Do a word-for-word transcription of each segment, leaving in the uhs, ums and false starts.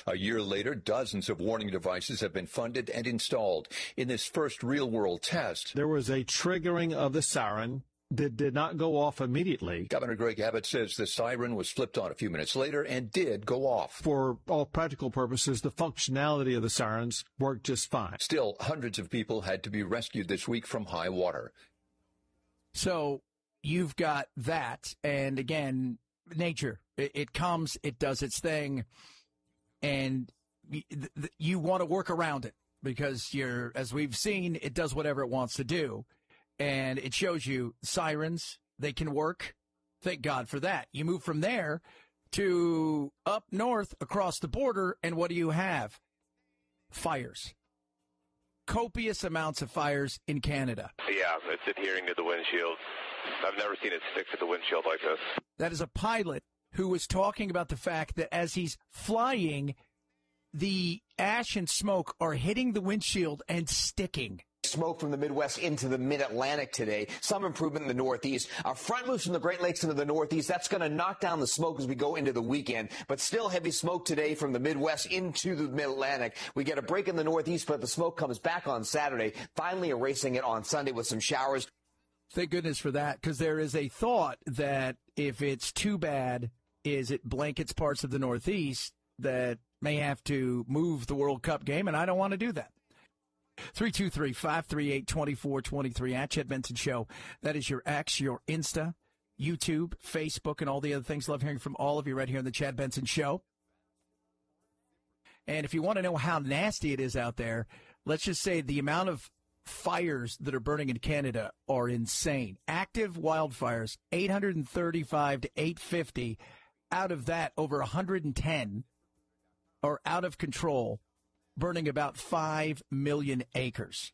A year later, dozens of warning devices have been funded and installed. In this first real-world test, there was a triggering of the siren that did not go off immediately. Governor Greg Abbott says the siren was flipped on a few minutes later and did go off. For all practical purposes, the functionality of the sirens worked just fine. Still, hundreds of people had to be rescued this week from high water. So you've got that, and again, nature. It, it comes, it does its thing, and you want to work around it because you're, as we've seen, it does whatever it wants to do. And it shows you sirens, they can work. Thank God for that. You move from there to up north across the border, and what do you have? Fires. Copious amounts of fires in Canada. Yeah, it's adhering to the windshield. I've never seen it stick to the windshield like this. That is a pilot who was talking about the fact that as he's flying, the ash and smoke are hitting the windshield and sticking. Smoke from the Midwest into the mid-Atlantic today. Some improvement in the Northeast. Our front moves from the Great Lakes into the Northeast. That's going to knock down the smoke as we go into the weekend. But still heavy smoke today from the Midwest into the mid-Atlantic. We get a break in the Northeast, but the smoke comes back on Saturday, finally erasing it on Sunday with some showers. Thank goodness for that, because there is a thought that if it's too bad, is it blankets parts of the Northeast that may have to move the World Cup game, and I don't want to do that. three two three, five three eight, two four two three at Chad Benson Show. That is your X, your Insta, YouTube, Facebook, and all the other things. Love hearing from all of you right here on the Chad Benson Show. And if you want to know how nasty it is out there, let's just say the amount of fires that are burning in Canada are insane. Active wildfires, eight hundred thirty-five to eight hundred fifty. Out of that, over one hundred ten are out of control, burning about five million acres.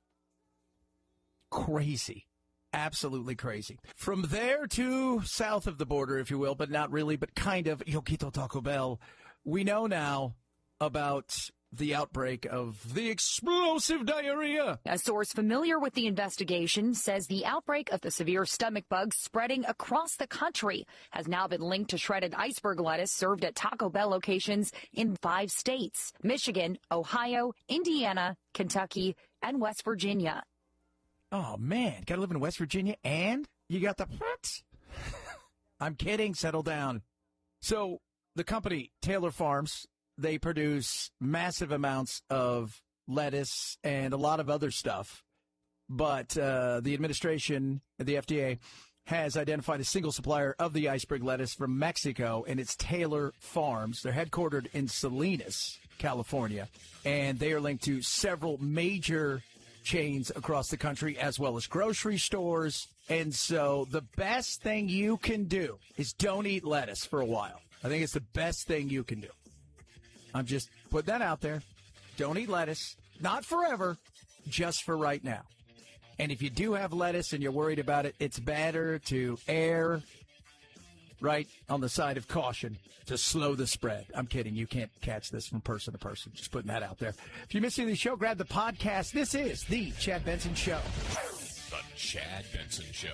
Crazy. Absolutely crazy. From there to south of the border, if you will, but not really, but kind of, Yoquito Taco Bell, we know now about the outbreak of the explosive diarrhea. A source familiar with the investigation says the outbreak of the severe stomach bug spreading across the country has now been linked to shredded iceberg lettuce served at Taco Bell locations in five states: Michigan, Ohio, Indiana, Kentucky, and West Virginia. Oh, man. Got to live in West Virginia, and you got the what? I'm kidding. Settle down. So the company, Taylor Farms, they produce massive amounts of lettuce and a lot of other stuff. But uh, the administration, the F D A, has identified a single supplier of the iceberg lettuce from Mexico, and it's Taylor Farms. They're headquartered in Salinas, California, and they are linked to several major chains across the country as well as grocery stores. And so the best thing you can do is don't eat lettuce for a while. I think it's the best thing you can do. I'm just putting that out there. Don't eat lettuce. Not forever, just for right now. And if you do have lettuce and you're worried about it, it's better to err right on the side of caution to slow the spread. I'm kidding. You can't catch this from person to person. Just putting that out there. If you missed any of the show, grab the podcast. This is The Chad Benson Show. The Chad Benson Show.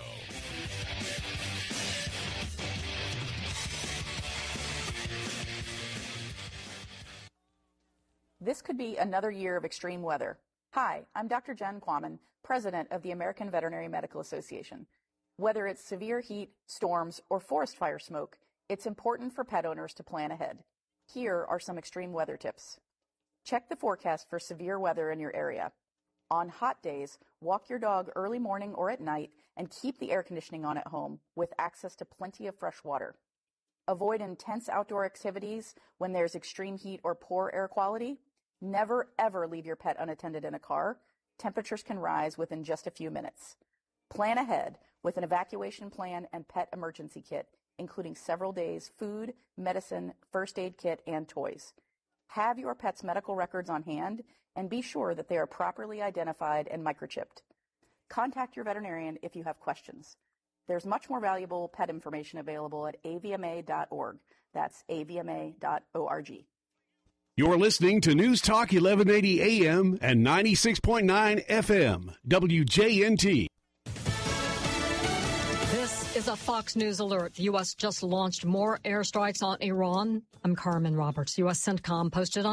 This could be another year of extreme weather. Hi, I'm Doctor Jen Quammen, president of the American Veterinary Medical Association. Whether it's severe heat, storms, or forest fire smoke, it's important for pet owners to plan ahead. Here are some extreme weather tips. Check the forecast for severe weather in your area. On hot days, walk your dog early morning or at night and keep the air conditioning on at home with access to plenty of fresh water. Avoid intense outdoor activities when there's extreme heat or poor air quality. Never, ever leave your pet unattended in a car. Temperatures can rise within just a few minutes. Plan ahead with an evacuation plan and pet emergency kit, including several days' food, medicine, first aid kit, and toys. Have your pet's medical records on hand and be sure that they are properly identified and microchipped. Contact your veterinarian if you have questions. There's much more valuable pet information available at A V M A dot org. That's A V M A dot org. You're listening to News Talk eleven eighty A M and ninety-six point nine F M, W J N T. This is a Fox News alert. The U S just launched more airstrikes on Iran. I'm Carmen Roberts. U S CENTCOM posted on